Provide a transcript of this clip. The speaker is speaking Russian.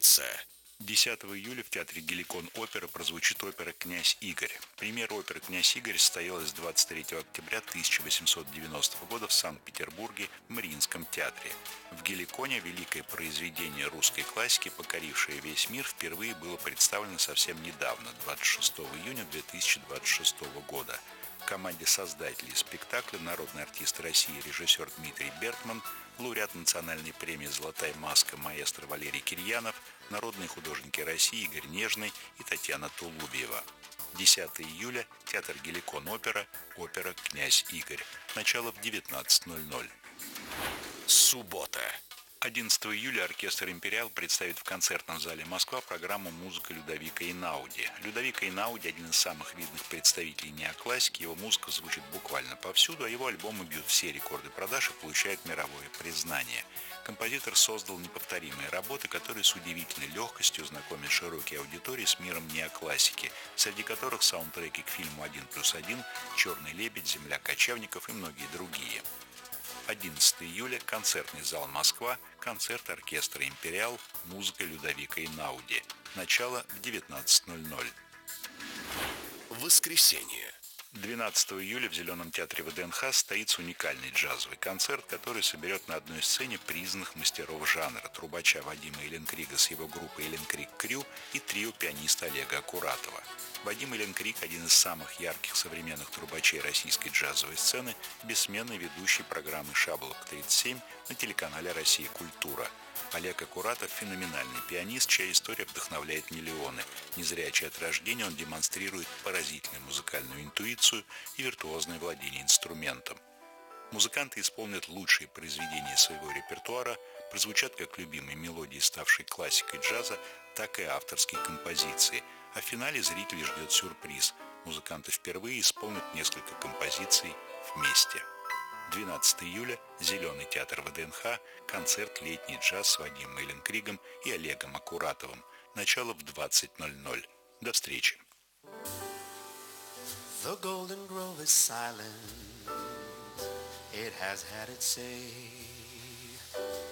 столица. 10 июля в театре Геликон опера прозвучит опера «Князь Игорь». Премьера оперы «Князь Игорь» состоялась 23 октября 1890 года в Санкт-Петербурге в Мариинском театре. В Геликоне великое произведение русской классики, покорившее весь мир, впервые было представлено совсем недавно, 26 июня 2026 года. В команде создателей спектакля народный артист России режиссер Дмитрий Бертман, лауреат национальной премии «Золотая маска» маэстро Валерий Кирьянов, народные художники России Игорь Нежный и Татьяна Тулубиева. 10 июля, театр Геликон опера, опера «Князь Игорь». Начало в 19:00. Суббота. 11 июля оркестр «Империал» представит в концертном зале Москва программу «Музыка Людовика Эйнауди». Людовик Эйнауди – один из самых видных представителей неоклассики, его музыка звучит буквально повсюду, а его альбомы бьют все рекорды продаж и получают мировое признание. Композитор создал неповторимые работы, которые с удивительной легкостью знакомят широкие аудитории с миром неоклассики, среди которых саундтреки к фильму «1+1», «Черный лебедь», «Земля кочевников» и многие другие. 11 июля, концертный зал Москва, концерт оркестра «Империал», музыка Людовика Эйнауди. Начало в 19:00. Воскресенье. 12 июля в Зеленом театре ВДНХ состоится уникальный джазовый концерт, который соберет на одной сцене признанных мастеров жанра: трубача Вадима Элленкрига с его группой «Элленкриг Крю» и трио пианиста Олега Акуратова. Вадим Элленкриг – один из самых ярких современных трубачей российской джазовой сцены, бессменный ведущий программы «Шаблок-37» на телеканале «Россия. Культура». Олег Акуратов – феноменальный пианист, чья история вдохновляет миллионы. Незрячий от рождения, он демонстрирует поразительную музыкальную интуицию и виртуозное владение инструментом. Музыканты исполнят лучшие произведения своего репертуара, прозвучат как любимые мелодии, ставшие классикой джаза, так и авторские композиции. А в финале зрителей ждет сюрприз. Музыканты впервые исполнят несколько композиций вместе. 12 июля, Зеленый театр ВДНХ, концерт «Летний джаз» с Вадимом Элленкригом и Олегом Акуратовым. Начало в 20:00. До встречи. The golden grove is silent, it has had its say.